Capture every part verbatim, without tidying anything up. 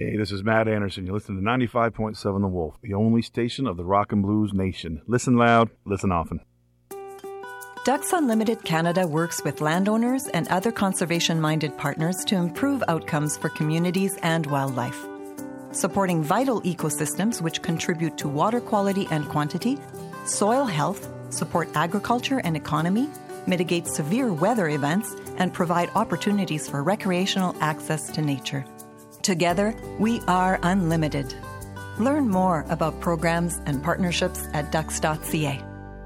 Hey, this is Matt Anderson. You listen to ninety-five point seven The Wolf, the only station of the rock and blues nation. Listen loud, listen often. Ducks Unlimited Canada works with landowners and other conservation-minded partners to improve outcomes for communities and wildlife. Supporting vital ecosystems which contribute to water quality and quantity, soil health, support agriculture and economy, mitigate severe weather events, and provide opportunities for recreational access to nature. Together, we are unlimited. Learn more about programs and partnerships at ducks dot c a.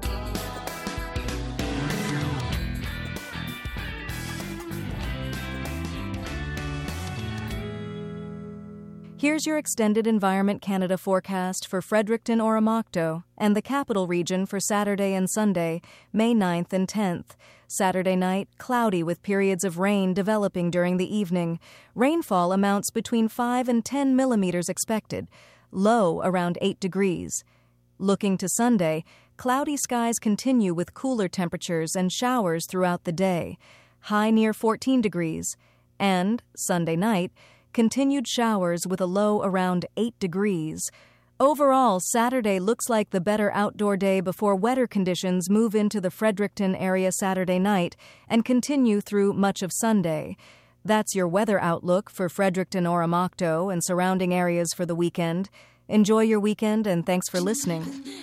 Here's your extended Environment Canada forecast for Fredericton, Oromocto, and the Capital Region for Saturday and Sunday, May ninth and tenth. Saturday night, cloudy with periods of rain developing during the evening. Rainfall amounts between five and ten millimeters expected, low around eight degrees. Looking to Sunday, cloudy skies continue with cooler temperatures and showers throughout the day, high near fourteen degrees. And, Sunday night, continued showers with a low around eight degrees. Overall, Saturday looks like the better outdoor day before wetter conditions move into the Fredericton area Saturday night and continue through much of Sunday. That's your weather outlook for Fredericton, Oromocto, and surrounding areas for the weekend. Enjoy your weekend, and thanks for listening.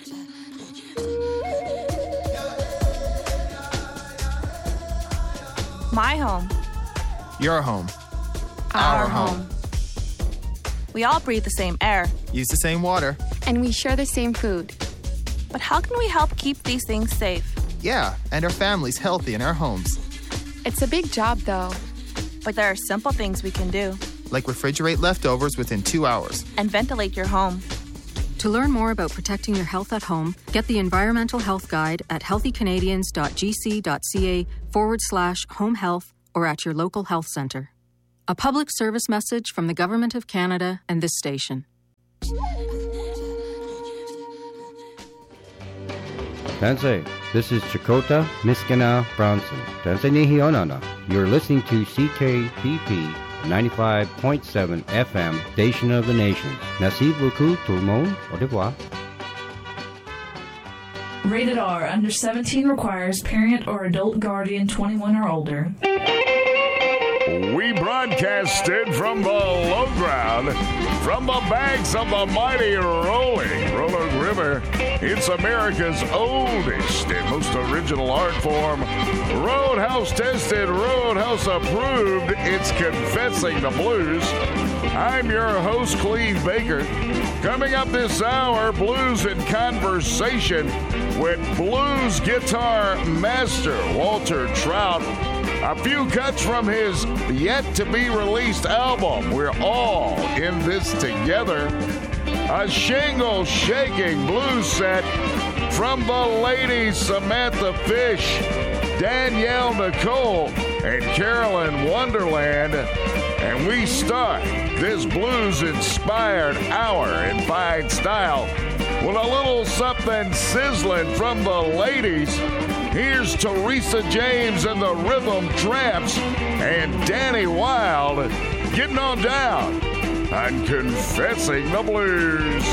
My home. Your home. Our home. We all breathe the same air. Use the same water. And we share the same food. But how can we help keep these things safe? Yeah, and our families healthy in our homes. It's a big job, though. But there are simple things we can do. Like refrigerate leftovers within two hours. And ventilate your home. To learn more about protecting your health at home, get the Environmental Health Guide at healthycanadians.gc.ca forward slash home health or at your local health centre. A public service message from the Government of Canada and this station. Tansei, this is Chakota Miskina Bronson. Tansei Nihionana. You're listening to C K P P ninety-five point seven F M, Station of the Nations. Merci beaucoup tout le monde. Au revoir. Rated R. Under seventeen requires parent or adult guardian twenty-one or older. We broadcasted from the low ground, from the banks of the mighty rolling Roanoke River. It's America's oldest and most original art form. Roadhouse tested, Roadhouse approved. It's Confessing the Blues. I'm your host, Cleve Baker. Coming up this hour, Blues in Conversation with blues guitar master Walter Trout. A few cuts from his yet-to-be-released album, We're All in This Together. A shingle-shaking blues set from the ladies Samantha Fish, Danielle Nicole, and Carolyn Wonderland. And we start this blues-inspired hour in fine style with a little something sizzling from the ladies. Here's Teresa James and the Rhythm Tramps and Danny Wilde getting on down and Confessing the Blues.